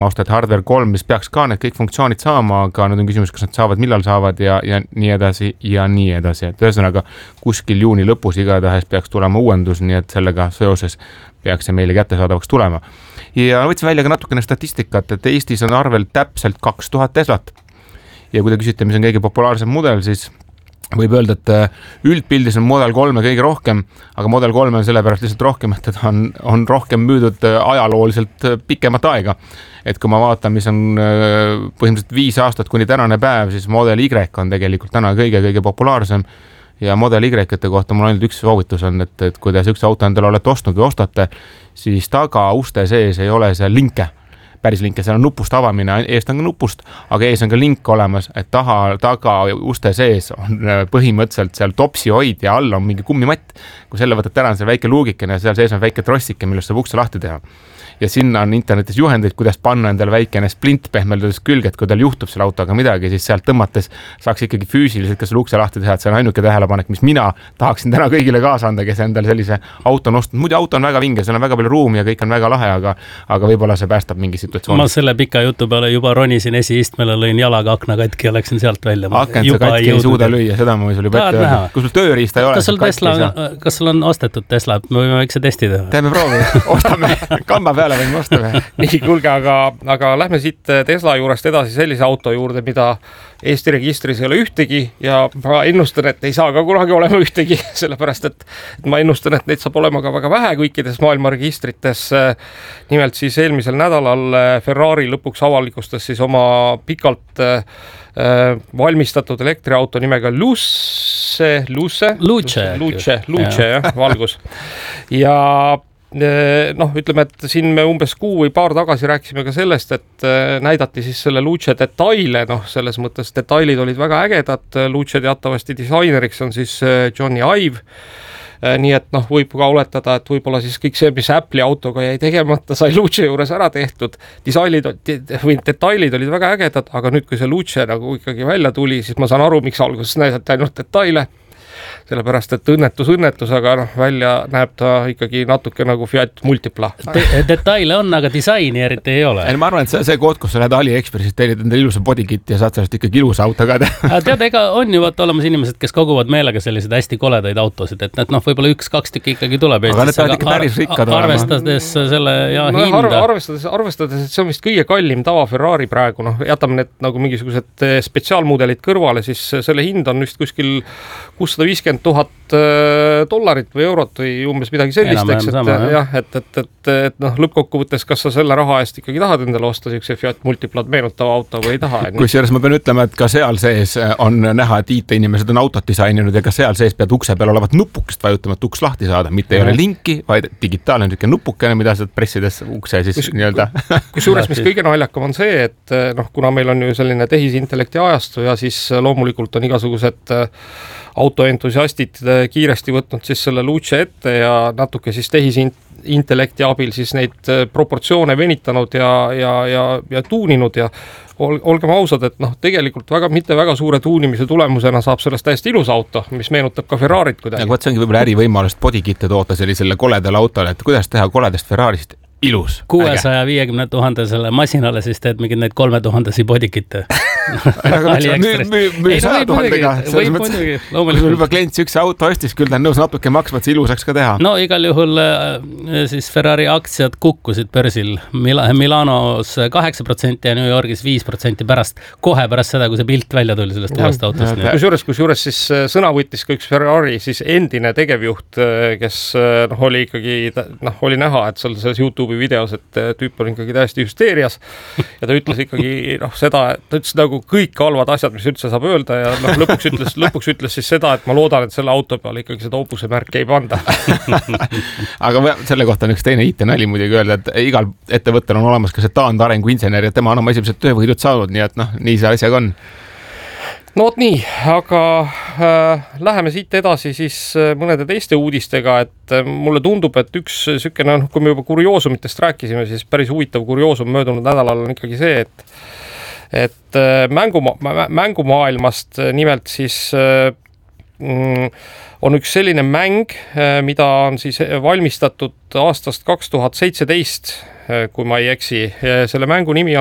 ostad hardware 3, mis peaks ka need kõik funktsioonid saama, aga nüüd on küsimus, kas nad saavad, millal saavad ja nii edasi ja nii edasi. Et ühesõnaga kuskil juuni lõpus igatahes peaks tulema uuendus, nii et sellega seoses peaks see meile kättesaadavaks tulema. Ja võtsin välja ka natukene statistikat, et Eestis on arvel täpselt 2000 Teslat. Ja kui te küsite, mis on kõige populaarsem mudel, siis võib öelda, et üldpildis on Model 3 kõige rohkem, aga Model 3 on sellepärast lihtsalt rohkem, et ta on rohkem müüdud ajalooliselt pikemat aega. Et kui ma vaatan, mis on põhimõtteliselt 5 aastat kuni tänane päev, siis Model Y on tegelikult täna kõige populaarsem. Ja Model Y-ete kohta mul ainult üks soovitus on, et kui te üks auto endale olete ostnud või ostate, siis taga uste sees ei ole see linke. Päris linke, seal on nupust avamine, eest on ka nupust, aga ees on ka link olemas, et taga uste sees on põhimõtteliselt seal topsi hoid ja all on mingi kummimatt. Kui selle võtad täna on see väike luugikene ja seal sees on väike trossike, millest saab ukse lahti teha. Ja sinna on internetis juhendeid, kuidas panna endale väikene splint pehmeldades külge, et kui tal juhtub selle autoga midagi, siis sealt tõmmates saaks ikkagi füüsiliselt ka selle ukse lahti teha, et see on ainuke tähelepanek, mis mina tahaksin täna kõigile kaasa anda, kes endale sellise auto on ostnud. Muidu auto on väga vinge, seal on väga palju ruumi ja kõik on väga lahe, aga võib-olla see päästab mingi situatsioon. Ma selle pika jutu peale juba ronisin esiistmele, lõin jalaga akna katki ja läksin sealt välja. Akent see katki ei suuda lüüa, seda ma võin sul juba ette öelda. Kus sul tööriista ei ole? Kas sul on ostetud Tesla? Me võime väikse testi teha. Teeme proovi, ostame kamba peale võime osta või? Nii, kuulge, aga lähme siit Tesla juurest edasi sellise auto juurde, mida Eesti registris ei ole ühtegi ja ma ennustan, et ei saa ka kunagi olema ühtegi, sellepärast, et ma ennustan, et neid saab olema ka väga vähe kõikides maailma registrites. Nimelt siis eelmisel nädalal Ferrari lõpuks avalikustas siis oma pikalt valmistatud elektriauto nimega Luce, jah, valgus. Ja ütleme, et siin me umbes kuu või paar tagasi rääkisime ka sellest, et näidati siis selle Luce detaile, selles mõttes detailid olid väga ägedad, Luce teatavasti disaineriks on siis Johnny Ive, nii et võib ka oletada, et võib-olla siis kõik see, mis Apple'i autoga jäi tegemata, sai Luce juures ära tehtud, detailid olid väga ägedad, aga nüüd, kui see Luce nagu ikkagi välja tuli, siis ma saan aru, miks alguses näidati ainult detaile, sellepärast, et õnnetus, aga välja näeb ta ikkagi natuke nagu Fiat Multipla. Detaile on, aga disaini eriti ei ole. Ma arvan, et see kood, kus sa lähed AliExpressist, tellid endale ilusa bodykit ja saad sellest ikkagi ilusa auto ka teha. Tead, ega on ju olemas inimesed, kes koguvad meelega sellised hästi koledaid autosid, et võib-olla 1-2 tükki ikkagi tuleb Eestis, aga arvestades selle ja hinda. Arvestades, et see on vist kõige kallim tava Ferrari praegu, jätame need nagu mingisugused spetsiaalmudelid kõrvale, siis selle hind on vist kuskil 650 $000 või eurot või umbes midagi sellist, et lõppkokkuvõttes, kas sa selle raha eest ikkagi tahad endale osta siukse Fiat Multiplad meenutava auto või ei taha? Kusjuures ma pean ütlema, et ka seal sees on näha, et IT-inimesed on autot disaininud ja ka seal sees pead ukse peal olevat nupukest vajutama, et uks lahti saada, mitte ei ole linki, vaid digitaalne nupukene, mida saad pressides ukse siis nii-öelda. Kusjuures, mis kõige naljakam on see, et kuna meil on ju selline tehisintellekti ajastu ja siis loomulikult on igasugused autoentusiastid kiiresti võtnud siis selle Luce ette ja natuke siis tehisintellekti abil siis neid proportsioone venitanud ja tuuninud ja olgem ausad, et tegelikult mitte väga suure tuunimise tulemusena saab sellest täiesti ilus auto, mis meenutab ka Ferrarit kuidagi. Ja see ongi võib-olla ärivõimalust bodykitte toota sellisele koledale autole, et kuidas teha koledast Ferrarist ilus. 650 000 masinale siis teed mingid neid 3000 bodykitte. Müü 100 000-ga. Kui sul juba klient üks auto ostis, küll ta on nõus natuke maksma, et see ilusaks ka teha. No igal juhul siis Ferrari aktsiad kukkusid börsil Milanos 8% ja New Yorgis 5% kohe pärast seda, kui see pilt välja tuli sellest uuest autost. Kusjuures siis sõna võttis ka üks Ferrari siis endine tegevjuht, kes oli ikkagi oli näha, et selles YouTube'i videos, et tüüp on ikkagi täiesti hüsteerias ja ta ütles ikkagi seda, ta ütles nagu kõik halvad asjad, mis üldse saab öelda ja lõpuks ütles siis seda, et ma loodan, et selle auto peale ikkagi seda Opuse märki ei panda. Aga selle kohta on üks teine IT-nali muidugi öelda, et igal ettevõttel on olemas ka see taandarengu insener ja tema on oma esimesed töövõidud saanud, nii et nii see asjaga on. No nii, aga läheme siit edasi siis mõnede teiste uudistega, et mulle tundub, et üks sükene, kui me juba kurioosumitest rääkisime, siis päris huvitav kurioosum möödunud nädalal on ikkagi see, et mängumaailmast nimelt siis on üks selline mäng, mida on siis valmistatud aastast 2017, kui ma ei eksi. Selle mängu nimi